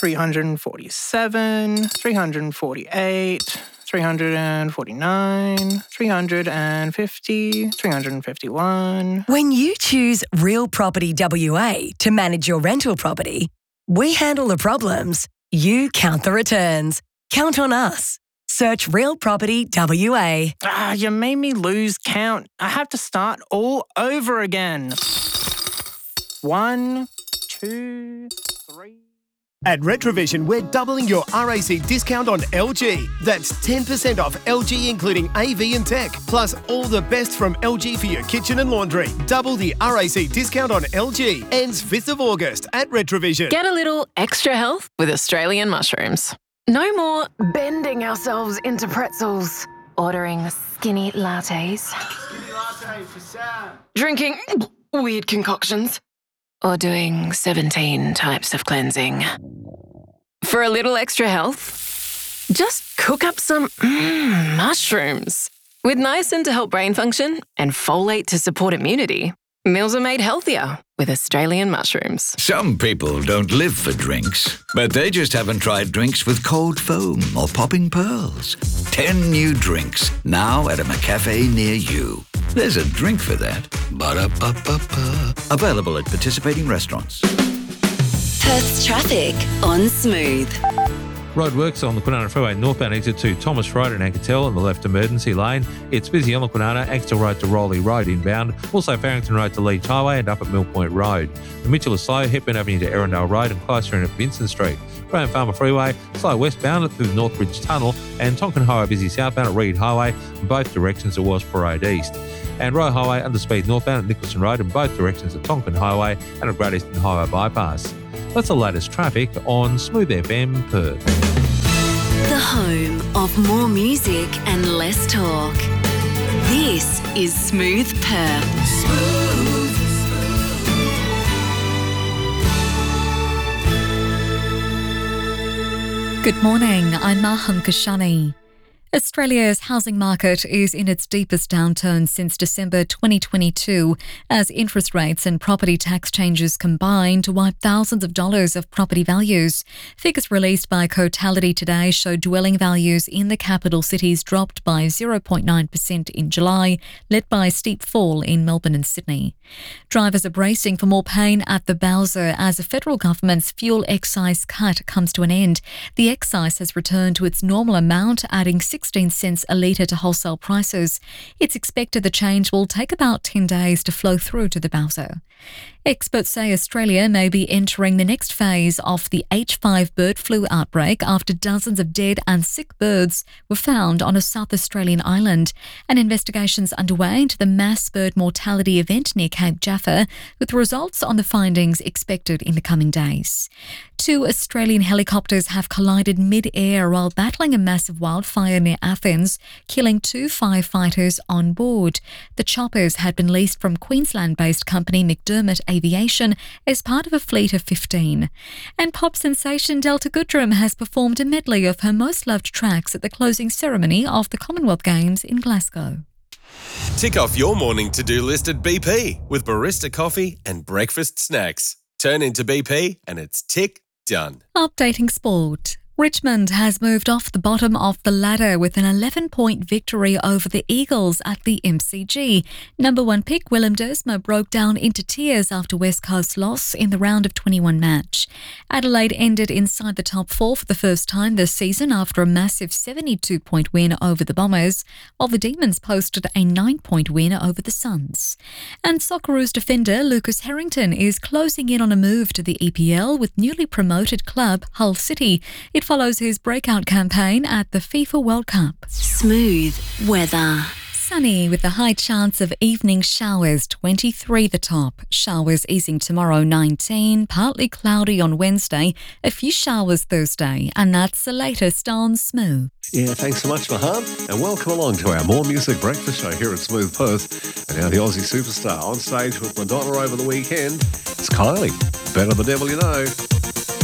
347, 348, 349, 350, 351. When you choose Real Property WA to manage your rental property, we handle the problems, you count the returns. Count on us. Search Real Property WA. You made me lose count. I have to start all over again. 1, 2, 3... At Retrovision, we're doubling your RAC discount on LG. That's 10% off LG including AV and tech, plus all the best from LG for your kitchen and laundry. Double the RAC discount on LG. Ends 5th of August at Retrovision. Get a little extra health with Australian mushrooms. No more bending ourselves into pretzels, ordering skinny lattes, Skinny latte for Sam. drinking weird concoctions, or doing 17 types of cleansing. For a little extra health, just cook up some mushrooms. With niacin to help brain function and folate to support immunity, meals are made healthier with Australian mushrooms. Some people don't live for drinks, but they just haven't tried drinks with cold foam or popping pearls. 10 new drinks, now at a McCafe near you. There's a drink for that. Ba-da-ba-ba-ba. Available at participating restaurants. Perth's traffic on Smooth. Roadworks on the Kwinana Freeway northbound exit to Thomas Road and Ancatel in the left emergency lane. It's busy on the Kwinana, Axtell Road to Rowley Road inbound. Also Farrington Road to Leach Highway and up at Mill Point Road. The Mitchell is slow, Hepburn Avenue to Erindale Road and closer in at Vincent Street. Graham Farmer Freeway, slow westbound through the Northbridge Tunnel and Tonkin Highway busy southbound at Reed Highway in both directions at Wasp Road East. And Roe Highway under speed northbound at Nicholson Road in both directions at Tonkin Highway and at Great Eastern Highway bypass. That's the latest traffic on Smooth FM Perth. The home of more music and less talk. This is Smooth Perth. Good morning, I'm Maham Kashani. Australia's housing market is in its deepest downturn since December 2022 as interest rates and property tax changes combine to wipe thousands of dollars of property values. Figures released by Cotality today show dwelling values in the capital cities dropped by 0.9% in July, led by a steep fall in Melbourne and Sydney. Drivers are bracing for more pain at the Bowser as the federal government's fuel excise cut comes to an end. The excise has returned to its normal amount, adding 16 cents a litre to wholesale prices. It's expected the change will take about 10 days to flow through to the Bowser. Experts say Australia may be entering the next phase of the H5 bird flu outbreak after dozens of dead and sick birds were found on a South Australian island. An investigation's underway into the mass bird mortality event near Cape Jaffa, with results on the findings expected in the coming days. 2 Australian helicopters have collided mid-air while battling a massive wildfire near Athens, killing 2 firefighters on board. The choppers had been leased from Queensland-based company McDermott Aviation as part of a fleet of 15. And pop sensation Delta Goodrem has performed a medley of her most loved tracks at the closing ceremony of the Commonwealth Games in Glasgow. Tick off your morning to-do list at BP with barista coffee and breakfast snacks. Turn into BP and it's tick done. Updating sport. Richmond has moved off the bottom of the ladder with an 11-point victory over the Eagles at the MCG. Number 1 pick Willem Dersma broke down into tears after West Coast's loss in the round of 21 match. Adelaide ended inside the top 4 for the first time this season after a massive 72-point win over the Bombers, while the Demons posted a 9-point win over the Suns. And Socceroos defender Lucas Harrington is closing in on a move to the EPL with newly promoted club Hull City. It follows his breakout campaign at the FIFA World Cup. Smooth weather. Sunny with a high chance of evening showers, 23 the top. Showers easing tomorrow, 19. Partly cloudy on Wednesday. A few showers Thursday. And that's the latest on Smooth. Yeah, thanks so much, Maham. And welcome along to our More Music Breakfast Show here at Smooth Perth. And now the Aussie superstar on stage with Madonna over the weekend. It's Kylie. Better the devil you know.